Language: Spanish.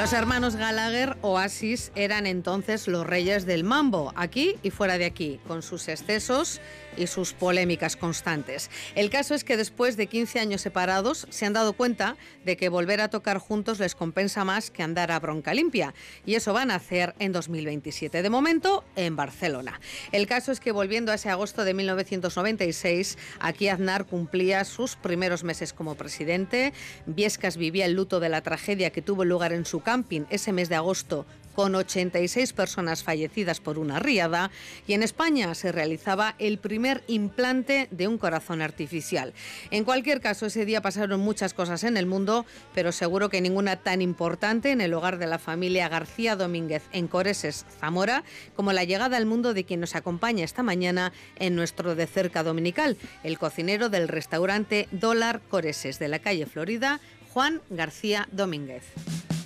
Los hermanos Gallagher, Oasis, eran entonces los reyes del mambo, aquí y fuera de aquí, con sus excesos y sus polémicas constantes. El caso es que después de 15 años separados se han dado cuenta de que volver a tocar juntos les compensa más que andar a bronca limpia, y eso van a hacer en 2027, de momento en Barcelona. El caso es que, volviendo a ese agosto de 1996, aquí Aznar cumplía sus primeros meses como presidente. Biescas vivía el luto de la tragedia que tuvo lugar en su camping ese mes de agosto, con 86 personas fallecidas por una riada, y en España se realizaba el primer implante de un corazón artificial. En cualquier caso, ese día pasaron muchas cosas en el mundo, pero seguro que ninguna tan importante en el hogar de la familia García Domínguez en Coreses, Zamora, como la llegada al mundo de quien nos acompaña esta mañana en nuestro De Cerca dominical, el cocinero del restaurante Dólar Coreses de la calle Florida, Juan García Domínguez.